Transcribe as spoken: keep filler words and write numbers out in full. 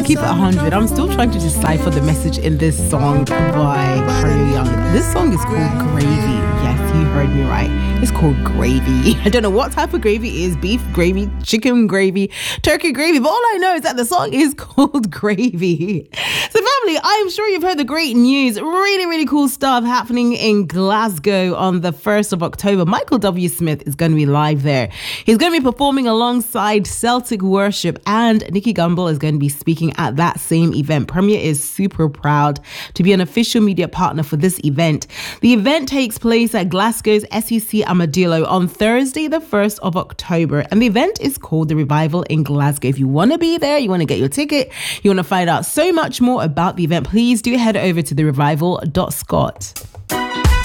keep it one hundred. I'm still trying to decipher the message in this song by Carly Young. This song is called Gravy. Yes, you heard me right. It's called Gravy. I don't know what type of gravy it is. Beef gravy, chicken gravy, turkey gravy. But all I know is that the song is called Gravy. So family, I'm sure you've heard the great news. Really, really cool stuff happening in Glasgow on the first of October. Michael W. Smith is going to be live there. He's going to be performing alongside Celtic Worship, and Nicky Gumbel is going to be speaking at that same event. Premier is super proud to be an official media partner for this event. The event takes place at Glasgow's S E C Armadillo on Thursday, the first of October. And the event is called The Revival in Glasgow. If you want to be there, you want to get your ticket, you want to find out so much more about the event, please do head over to the revival dot scot.